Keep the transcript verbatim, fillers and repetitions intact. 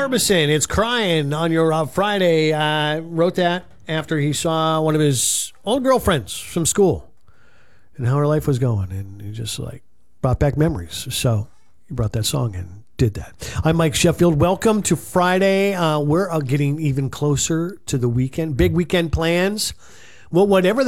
Orbison, it's Crying on your uh, Friday. Uh, wrote that after he saw one of his old girlfriends from school and how her life was going. And he just like brought back memories. So he brought that song and did that. I'm Mike Sheffield. Welcome to Friday. Uh, we're uh, getting even closer to the weekend. Big weekend plans. Well, whatever